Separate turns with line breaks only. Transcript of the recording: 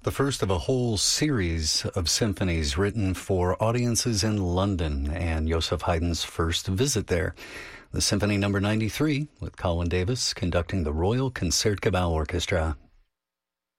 The first of a whole series of symphonies written for audiences in London and Joseph Haydn's first visit there. The Symphony Number 93 with Colin Davis conducting the Royal Concertgebouw Orchestra.